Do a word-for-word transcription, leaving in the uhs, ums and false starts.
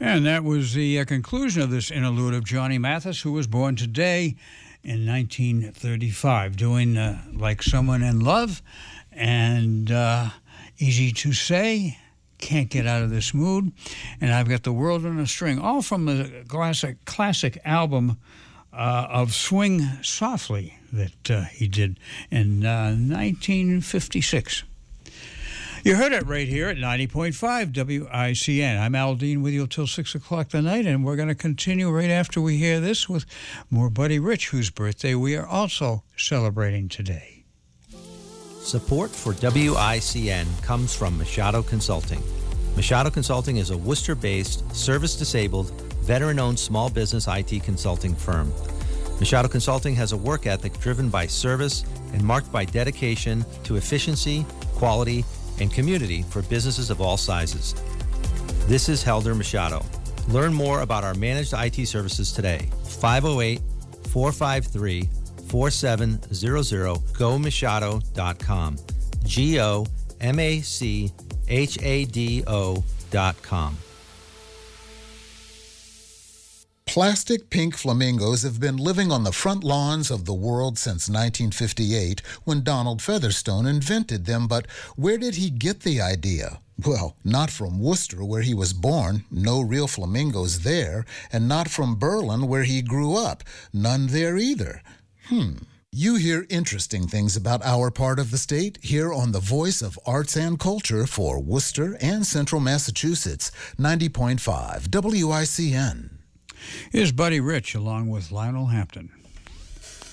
And that was the uh, conclusion of this interlude of Johnny Mathis, who was born today in nineteen thirty-five, doing uh, Like Someone in Love and uh, Easy to Say, Can't Get Out of This Mood, and I've Got the World on a String, all from the classic, classic album uh, of Swing Softly that uh, he did in uh, nineteen fifty-six. You heard it right here at ninety point five W I C N. I'm Al Dean with you till six o'clock tonight, and we're going to continue right after we hear this with more Buddy Rich, whose birthday we are also celebrating today. Support for W I C N comes from Machado Consulting. Machado Consulting is a Worcester-based, service-disabled, veteran-owned small business I T consulting firm. Machado Consulting has a work ethic driven by service and marked by dedication to efficiency, quality, and community for businesses of all sizes. This is Helder Machado. Learn more about our managed I T services today. five oh eight, four five three, four seven zero zero, go machado dot com. G O M A C H A D O dot com. Plastic pink flamingos have been living on the front lawns of the world since nineteen fifty-eight, when Donald Featherstone invented them. But where did he get the idea? Well, not from Worcester, where he was born, no real flamingos there, and not from Berlin, where he grew up, none there either. Hmm. You hear interesting things about our part of the state here on the Voice of Arts and Culture for Worcester and Central Massachusetts, ninety point five W I C N. Here's Buddy Rich along with Lionel Hampton.